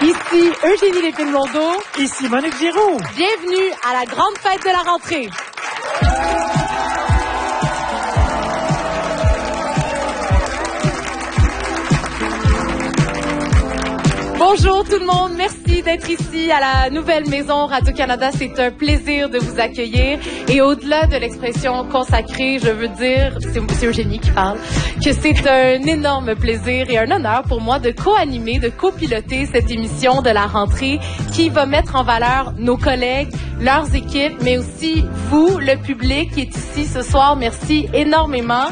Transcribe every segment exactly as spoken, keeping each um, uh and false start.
Ici Eugénie Lépine-Blondeau. Ici Monique Giroux. Bienvenue à la grande fête de la rentrée. Bonjour tout le monde, merci d'être ici à la nouvelle maison Radio-Canada. C'est un plaisir de vous accueillir. Et au-delà de l'expression consacrée, je veux dire, c'est, c'est Eugénie qui parle, que c'est un énorme plaisir et un honneur pour moi de co-animer, de copiloter cette émission de la rentrée qui va mettre en valeur nos collègues, leurs équipes, mais aussi vous, le public qui est ici ce soir. Merci énormément.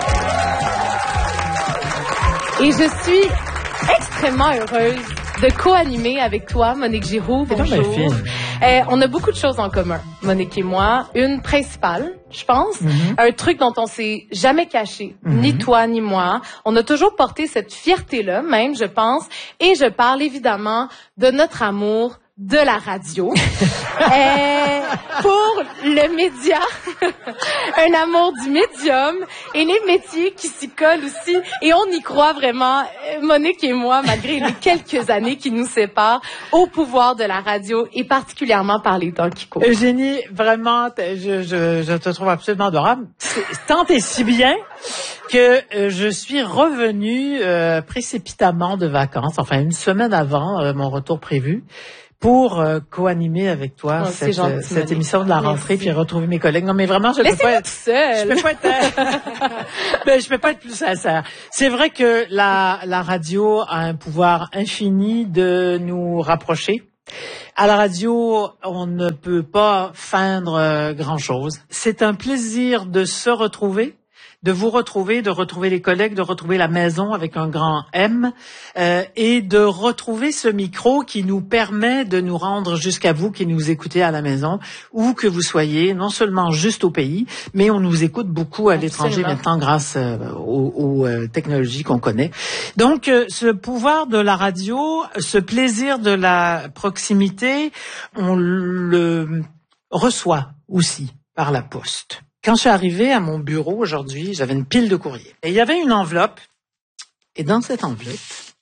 Et je suis extrêmement heureuse de co-animer avec toi, Monique Giroux. Bonjour. Euh, on a beaucoup de choses en commun, Monique et moi. Une principale, je pense, mm-hmm. un truc dont on s'est jamais caché, mm-hmm. ni toi ni moi. On a toujours porté cette fierté-là, même, je pense. Et je parle évidemment de notre amour de la radio. euh, pour le média, un amour du médium et les métiers qui s'y collent aussi. Et on y croit vraiment, Monique et moi, malgré les quelques années qui nous séparent, au pouvoir de la radio et particulièrement par les temps qui courent. Eugénie, vraiment, je, je, je te trouve absolument adorable. C'est, tant et si bien que euh, je suis revenue euh, précipitamment de vacances, enfin une semaine avant euh, mon retour prévu, pour euh, co-animer avec toi oh, cette, gentil, cette émission de la rentrée, puis retrouver mes collègues. Non, mais vraiment, je ne peux pas être seule. Je peux pas être. ben, je peux pas être plus sincère. C'est vrai que la la radio a un pouvoir infini de nous rapprocher. À la radio, on ne peut pas feindre euh, grand-chose. C'est un plaisir de se retrouver, de vous retrouver, de retrouver les collègues, de retrouver la maison avec un grand M, euh, et de retrouver ce micro qui nous permet de nous rendre jusqu'à vous qui nous écoutez à la maison, où que vous soyez, non seulement juste au pays, mais on nous écoute beaucoup à Absolument. l'étranger maintenant grâce euh, aux, aux euh, technologies qu'on connaît. Donc, euh, ce pouvoir de la radio, ce plaisir de la proximité, on le reçoit aussi par la poste. Quand je suis arrivée à mon bureau aujourd'hui, j'avais une pile de courriers. Et il y avait une enveloppe. Et dans cette enveloppe,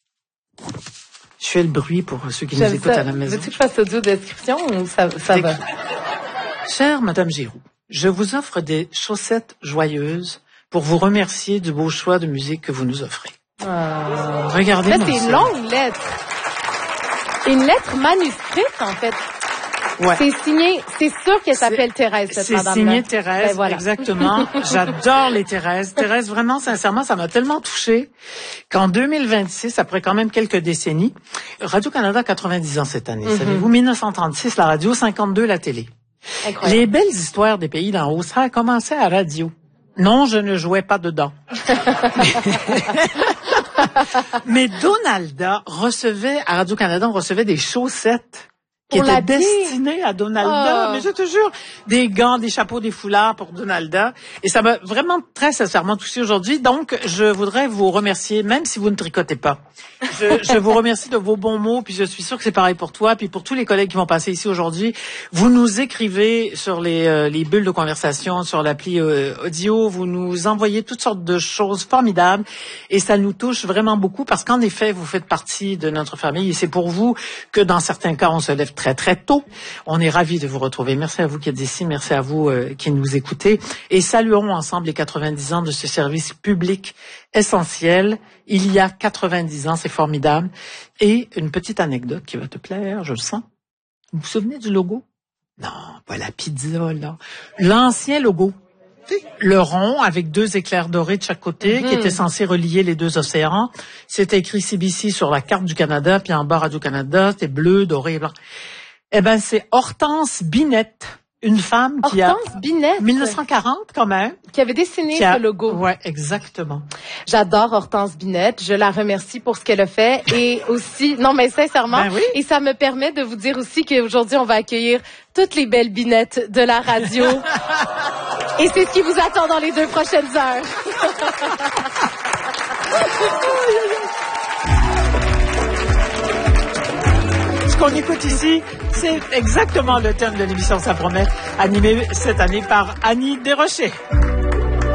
je fais le bruit pour ceux qui J'aime nous écoutent ça. à la maison. Veux-tu que je fasse audio description ou ça, ça va? Chère Madame Giroux, je vous offre des chaussettes joyeuses pour vous remercier du beau choix de musique que vous nous offrez. Ah. Regardez. Ça, c'est une longue lettre. Une lettre manuscrite, en fait. Ouais. C'est signé, c'est sûr qu'elle s'appelle c'est, Thérèse, cette c'est madame-là. C'est signé Thérèse, ben voilà. Exactement. J'adore les Thérèse. Thérèse, vraiment, sincèrement, ça m'a tellement touchée qu'en deux mille vingt-six, après quand même quelques décennies, Radio-Canada a quatre-vingt-dix ans cette année. Mm-hmm. Savez-vous, dix-neuf cent trente-six, la radio, cinquante-deux, la télé. Incroyable. Les belles histoires des pays d'en haut, ça a commencé à radio. Non, je ne jouais pas dedans. Mais Donalda recevait, à Radio-Canada, on recevait des chaussettes qui était destinée à Donalda, oh. mais je te jure, des gants, des chapeaux, des foulards pour Donalda. Et ça m'a vraiment très sincèrement touchée aujourd'hui. Donc, je voudrais vous remercier, même si vous ne tricotez pas. Je, je vous remercie de vos bons mots, puis je suis sûre que c'est pareil pour toi, puis pour tous les collègues qui vont passer ici aujourd'hui. Vous nous écrivez sur les, euh, les bulles de conversation, sur l'appli euh, audio, vous nous envoyez toutes sortes de choses formidables, et ça nous touche vraiment beaucoup, parce qu'en effet, vous faites partie de notre famille, et c'est pour vous que dans certains cas, on se lève très, très tôt. On est ravis de vous retrouver. Merci à vous qui êtes ici. Merci à vous euh, qui nous écoutez. Et saluons ensemble les quatre-vingt-dix ans de ce service public essentiel. Il y a quatre-vingt-dix ans, c'est formidable. Et une petite anecdote qui va te plaire, je le sens. Vous vous souvenez du logo? Non, pas la pizza, là. L'ancien logo. Le rond avec deux éclairs dorés de chaque côté, mm-hmm. qui était censé relier les deux océans. C'était écrit C B C sur la carte du Canada, puis en bas Radio-Canada, c'était bleu, doré et blanc. Eh ben, c'est Hortense Binette, une femme qui a... Hortense Binette? dix-neuf cent quarante, quand même. Qui avait dessiné qui a... ce logo. Ouais, exactement. J'adore Hortense Binette. Je la remercie pour ce qu'elle a fait. Et aussi, non, mais sincèrement. Ben oui. Et ça me permet de vous dire aussi qu'aujourd'hui, on va accueillir toutes les belles binettes de la radio. Et c'est ce qui vous attend dans les deux prochaines heures. Ce qu'on écoute ici, c'est exactement le thème de l'émission Ça promet, animé cette année par Annie Desrochers.